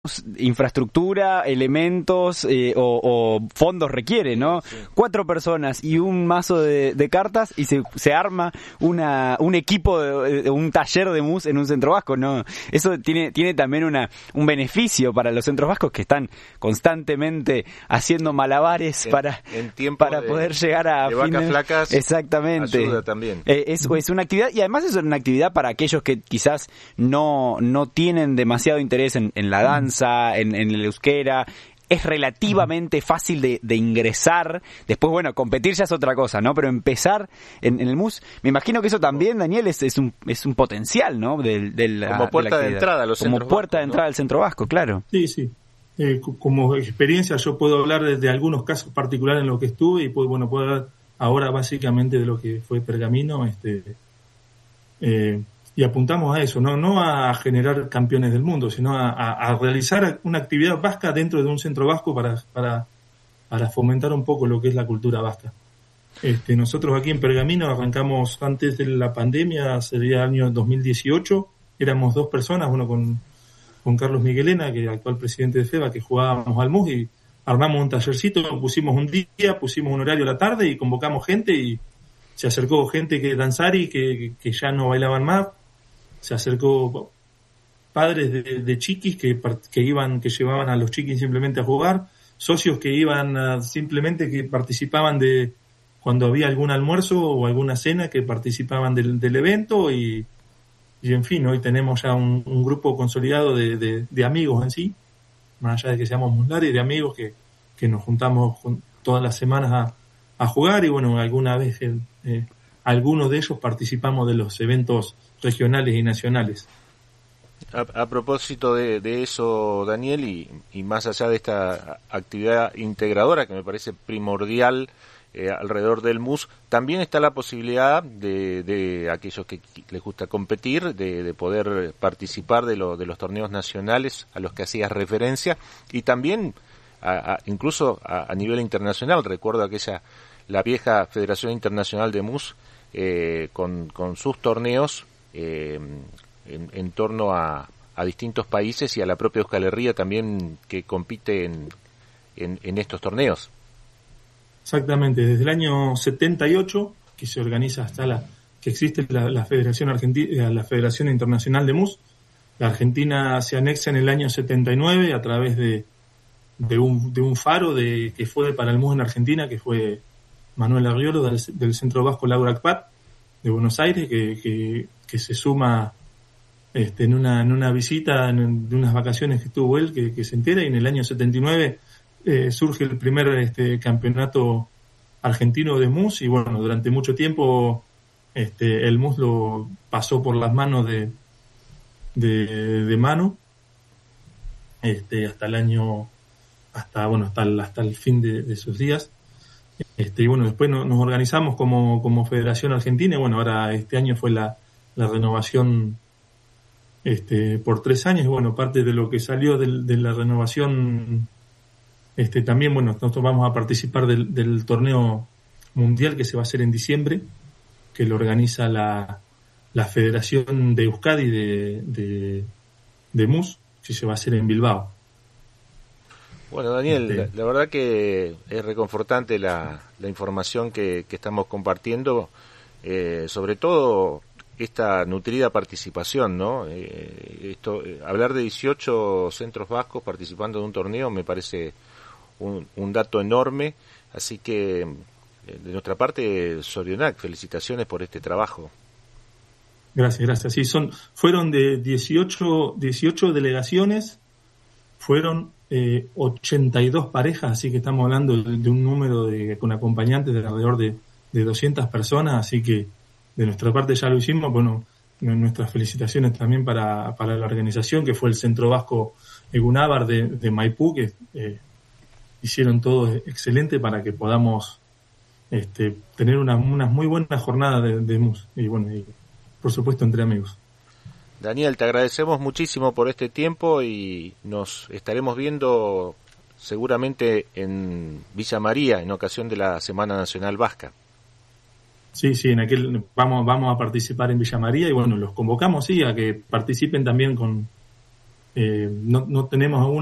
infraestructura, elementos o fondos requiere, ¿no? Sí. 4 personas y un mazo de cartas y se arma un equipo, un taller de mus en un centro vasco, ¿no? Eso tiene también un beneficio para los centros vascos que están constantemente haciendo malabares para poder llegar a de vacas flacas. Exactamente. Ayuda también. Es una actividad, y además es una actividad para aquellos que quizás no tienen demasiado interés en la danza, en el euskera. Es relativamente fácil de ingresar. Después, bueno, competir ya es otra cosa, ¿no? Pero empezar en el MUS, me imagino que eso también, Daniel, es un potencial, ¿no? Como puerta de entrada a los centros vascos. Como puerta de entrada al centro vasco, claro. Sí. Como experiencia yo puedo hablar de algunos casos particulares en los que estuve y puedo hablar ahora básicamente de lo que fue Pergamino, y apuntamos a eso, no a generar campeones del mundo, sino a realizar una actividad vasca dentro de un centro vasco para fomentar un poco lo que es la cultura vasca. Nosotros aquí en Pergamino arrancamos antes de la pandemia, sería el año 2018, éramos 2 personas, uno con Carlos Miguelena, que es el actual presidente de FEBA, que jugábamos al MUS, y armamos un tallercito, pusimos un día, pusimos un horario a la tarde y convocamos gente, y se acercó gente que danzari, que ya no bailaban más. Se acercó padres de chiquis que llevaban a los chiquis simplemente a jugar, socios que iban simplemente que participaban de cuando había algún almuerzo o alguna cena, que participaban del evento, y en fin, hoy tenemos ya un grupo consolidado de amigos en sí, más allá de que seamos muslares, de amigos que nos juntamos todas las semanas a jugar, y bueno, alguna vez algunos de ellos participamos de los eventos regionales y nacionales. A propósito de eso, Daniel, y más allá de esta actividad integradora que me parece primordial alrededor del MUS, también está la posibilidad de aquellos que les gusta competir, de poder participar de los torneos nacionales a los que hacías referencia, y también incluso a nivel internacional. Recuerdo la vieja Federación Internacional de MUS con sus torneos en torno a distintos países, y a la propia Euskal Herria también, que compite en estos torneos. Exactamente, desde el año 78 que se organiza que existe la Federación Argentina, la Federación Internacional de MUS. La Argentina se anexa en el año 79 a través de un faro que fue para el MUS en Argentina, que fue Manuel Arriolo del Centro Vasco Laura Akpat de Buenos Aires, que se suma en una visita, de unas vacaciones que tuvo él, que se entera, y en el año 79 surge el primer campeonato argentino de MUS, y bueno, durante mucho tiempo el MUS lo pasó por las manos de Manu, hasta el año, hasta el fin de sus días. Y bueno, después nos organizamos como Federación Argentina, y bueno, ahora este año fue la renovación por 3 años, y bueno, parte de lo que salió de la renovación, también, bueno, nosotros vamos a participar del torneo mundial que se va a hacer en diciembre, que lo organiza la Federación de Euskadi de MUS, que se va a hacer en Bilbao. Bueno, Daniel, la verdad que es reconfortante la información que estamos compartiendo, sobre todo esta nutrida participación, ¿no? Hablar de 18 centros vascos participando de un torneo me parece un dato enorme, así que de nuestra parte, Zorionak, felicitaciones por este trabajo. Gracias. Sí, fueron de 18 delegaciones, fueron 82 parejas, así que estamos hablando de un número con acompañantes de alrededor de 200 personas, así que de nuestra parte ya lo hicimos. Bueno, nuestras felicitaciones también para la organización, que fue el Centro Vasco Egunábar de Maipú, que hicieron todo excelente para que podamos tener unas muy buenas jornadas de MUS, y bueno, y por supuesto entre amigos. Daniel, te agradecemos muchísimo por este tiempo, y nos estaremos viendo seguramente en Villa María en ocasión de la Semana Nacional Vasca. Sí, vamos a participar en Villa María, y bueno, los convocamos a que participen también con no tenemos aún